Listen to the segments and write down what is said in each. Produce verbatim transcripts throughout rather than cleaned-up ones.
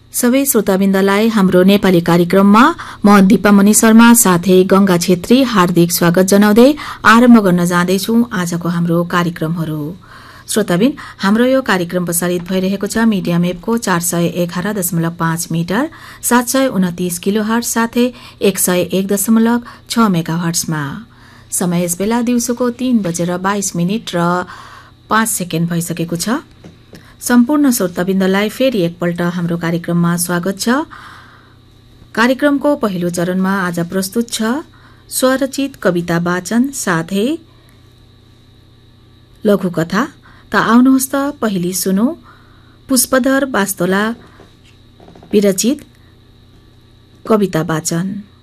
सबै श्रोताबिन्दलाई हाम्रो नेपाली कार्यक्रममा म दीपा मणि शर्मा साथै गंगा छेत्री हार्दिक स्वागत जनाउँदै आरम्भ गर्न जाँदैछु आजको हाम्रो कार्यक्रमहरू। श्रोताबिन, हाम्रो यो कार्यक्रम प्रसारित भइरहेको छ मिडियम वेभको चार सय एघार दशमलव पाँच मिटर सात सय उन्तिस किलो हर्ट साथै एक सय एक दशमलव छ मेगा हर्ट्समा। समय यस बेला दिउँसोको तीन बजेर बाइस मिनट र पाँच सेकेन्ड भइसकेको छ। सम्पूर्ण श्रोताबिन्दलाई फेरि एकपल्ट हाम्रो कार्यक्रममा स्वागत छ। कार्यक्रमको पहिलो चरणमा आज प्रस्तुत छ स्वरचित कविता वाचन साथै लघुकथा। त आउनुहोस् त पहिली सुनौ पुष्पधर वास्तोला विरचित कविता वाचन।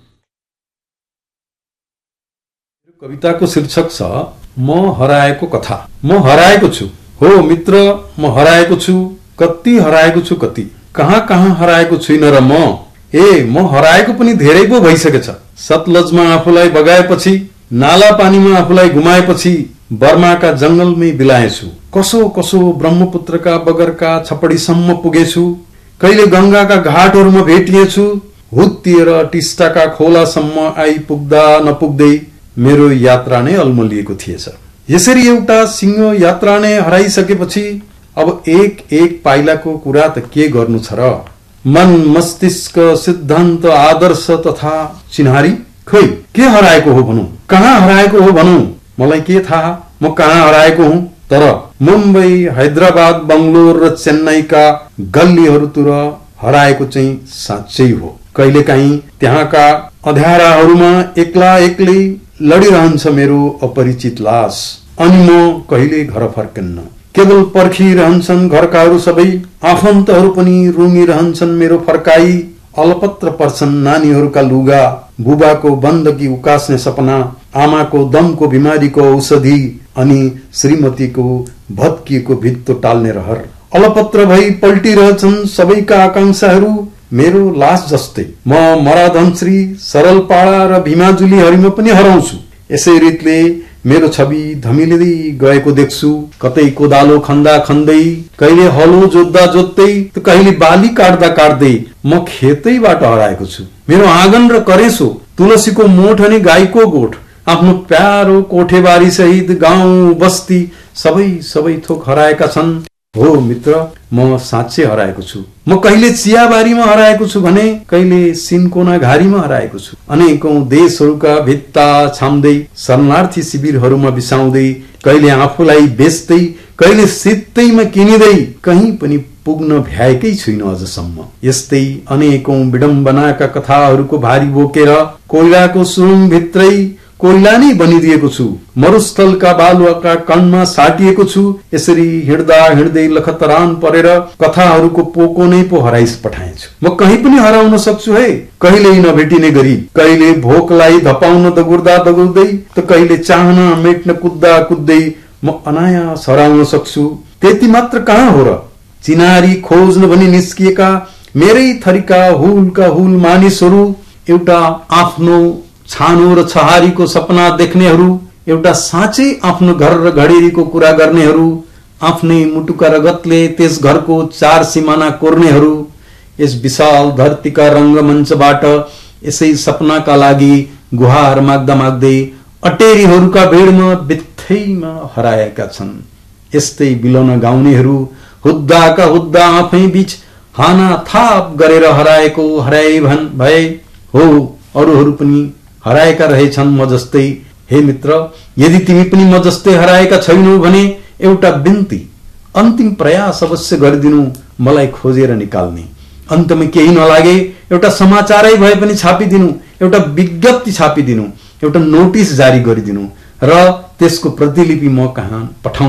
कविताको शीर्षक छ म हराएको कथा। म हराएको छु हो मित्र, म हराएको छु, कति हराएको छु कति, कहाँ कहाँ हराएको छुइन र म ए म हराएको पनि धेरै पो भइसकेछ। सतलजमा आफूलाई बगाएपछि, नाला पानीमा आफूलाई घुमाएपछि, बर्माका जंगलमै बिलाएछु। कसो कसो ब्रह्मपुत्रका बगरका छपडीसम्म पुगेछु, कहिले गंगाका घाटहरूमा भेटिएछु, हुत्तिएर टिस्टाका खोलासम्म आइपुग्दा नपुग्दै मेरो यात्रा नै अल्मलिएको थिएछ। यसरी एउटा सिंह यात्रा नै हराइसकेपछि अब एक एक पाइलाको कुरा त के गर्नु छ र? मन मस्तिष्क सिद्धान्त आदर्श तथा चिन्हारी खोइ के हराएको हो भनौं, कहाँ हराएको हो भनौं, मलाई के थाहा म कहाँ हराएको हुँ। तर मुम्बई, हैदराबाद, बंगलोर र चेन्नईका गल्लीहरूतिर हराएको चाहिँ साँच्चै हो। कहिलेकाहीँ त्यहाँका अँध्याराहरूमा एक्ला एक्लै लडिरहन्छ मेरो अपरिचित लास, अनि म कहिले घर फर्कन्न। केवल पर्खिरहन्छन् घरकाहरू सबै, आफन्तहरू पनि रुँगिरहन्छन् मेरो फर्काई। अलपत्र पर्छन् नानीहरूका लुगा, बुबाको बन्दकी उकास्ने सपना, आमाको दमको बिमारीको औषधि, अनि श्रीमतीको भत्किएको भित्तो टाल्ने रहर। अलपत्र भई पल्टिरहेछन् सबैका आकांक्षाहरू मेरो लास जस्तै। म मराधनश्री, सरलपाडा र भीमाजुलीहरूमा पनि हराउँछु। यसै रीतले मेरो छवि धमिलिँदै गएको देख्छु। कतै कोदालो खन्दा खन्दै, कहिले हलो जोत्दा जोत्दै, त कहिले बाली काट्दा काट्दै म खेतैबाट हराएको छु। मेरो आँगन र करेसो, तुलसीको मोठ अनि गाईको गोठ, आफ्नो प्यारो कोठेबारी सहित गाउँ बस्ती सबै सबै थोक हराएका छन्। हो मित्र, म साँच्चै हराएको छु। म कहिले चियाबारीमा हराएको छु भने कहिले सिन्कोना घारीमा हराएको छु। अनेकौं देशहरूका भित्ता छाम्दै, शरणार्थी शिविरहरूमा बिसाउँदै, कहिले आफूलाई बेच्दै, कहिले सित्तैमा किनिँदै, कहीँ पनि पुग्न भ्याएकै छुइन अझसम्म। यस्तै अनेकौं विडम्बनाका कथाहरूको भारी बोकेर कोइलाको सुरुङ भित्रै कोइला नै बनिदिएको छु। मरुस्थलका बालुवाका कणमा साटिएको छु। यसरी हिँड्दा हिँड्दै लखतरान परेर कथाहरूको पोको नै पो हराइस पठाएछु। म कहीँ पनि हराउन सक्छु है, कहिल्यै नभेटिने गरी, कहिले भोकलाई धपाउन दगुर्दा दगुर्दै, त कहिले चाहना मेट्न कुद्दा कुद्दै म अनायास हराउन सक्छु। त्यति मात्र कहाँ हो र? चिनारी खोज्न भनी निस्किएका मेरै थरीका हुलका हुल मानिसहरू, एउटा आफ्नो छानो र छहारीको सपना देख्नेहरू, एउटा साँच्चै आफ्नो घर र घडेरीको कुरा गर्नेहरू, आफ्नै मुटुका रगतले त्यस घरको चार सिमाना कोर्नेहरू, यस विशाल धरतीका रंगमञ्चबाट यसै सपनाका लागि गुहार माग्दा माग्दै अटेरीहरूका भिडमा बित्थैमा हराएका छन्। यस्तै बिलौन गाउनेहरू हुद्दाका हुद्दा आफै बीच हाना थाप गरेर हराएको हराए भन भए हो। अरूहरू पनि हराएका रहेछन् म जस्तै। हे मित्र, यदि तिमी पनि म जस्तै हराएका छैनौ भने एउटा बिन्ती, अन्तिम प्रयास अवश्य गरिदिनु मलाई खोजेर निकाल्ने। अन्तमा केही नलागे एउटा समाचारै भए पनि छापिदिनु, एउटा विज्ञप्ति छापिदिनु, एउटा नोटिस जारी गरिदिनु र त्यसको प्रतिलिपि म कहाँ पठाउनु।